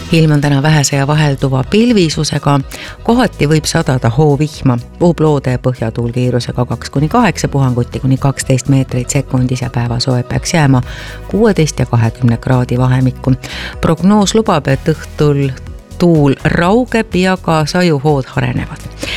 Ilm on täna vähese ja vahelduva pilvisusega, kohati võib sadada hoovihma, puhub loode põhjatuul kiirusega 2-8 puhanguti kuni 12 meetrit sekundis ja päevasoe peaks jääma 16 ja 20 kraadi vahemikku. Prognoos lubab, et õhtul tuul raugeb ja ka sajuhood harenevad.